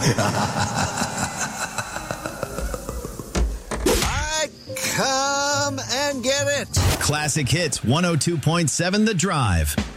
I come and get it. Classic Hits 102.7 The Drive.